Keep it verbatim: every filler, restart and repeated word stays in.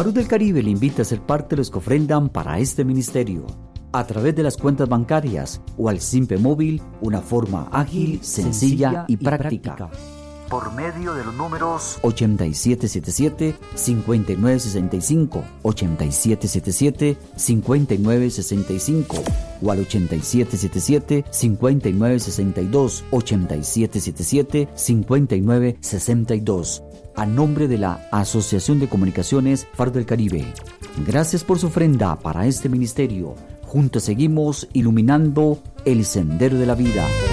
Faro del Caribe le invita a ser parte de los que ofrendan para este ministerio, a través de las cuentas bancarias o al Simpe Móvil, una forma ágil, sencilla y práctica. Por medio de los números ochenta y siete setenta y siete, cincuenta y nueve sesenta y cinco, ochenta y siete setenta y siete, cincuenta y nueve sesenta y cinco o al ochenta y siete setenta y siete, cincuenta y nueve sesenta y dos, ochenta y siete setenta y siete, cincuenta y nueve sesenta y dos. A nombre de la Asociación de Comunicaciones Faro del Caribe, gracias por su ofrenda para este ministerio. Juntos seguimos iluminando el sendero de la vida.